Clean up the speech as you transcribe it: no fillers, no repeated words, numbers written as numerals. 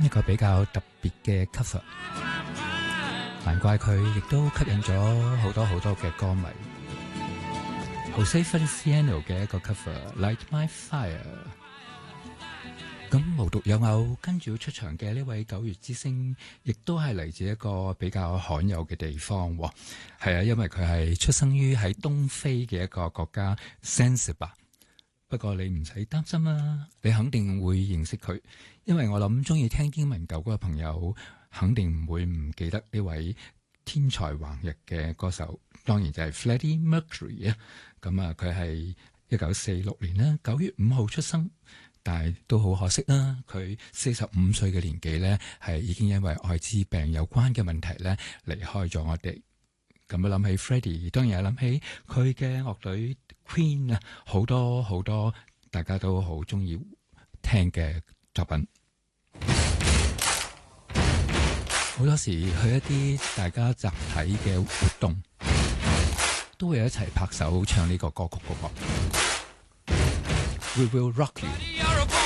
一個比較特別嘅 cover， 難怪佢亦都吸引咗好多嘅歌迷。Jose Feliciano 嘅一個 cover，Light My Fire。咁無獨有偶，跟住出場嘅呢位9月之星，亦都係嚟自一個比較罕有嘅地方。係啊，因為佢係出生於喺東非嘅一個國家 Zanzibar。不過你唔使擔心啊，你肯定會認識佢，因為我諗中意聽英文舊歌嘅朋友，肯定唔會唔記得呢位天才橫溢嘅歌手，當然就係 Freddie Mercury 啊。咁啊，佢係1946年啦9月5號出生。但係都好可惜啦，佢45歲嘅年紀咧，係已經因為艾滋病有關嘅問題咧離開咗我哋。咁啊諗起 Freddie， 當然係諗起佢嘅樂隊 Queen 啊，好多大家都好中意聽嘅作品。好多時去一啲大家集體嘅活動，都會一齊拍手唱呢個歌曲嘅。We will rock you。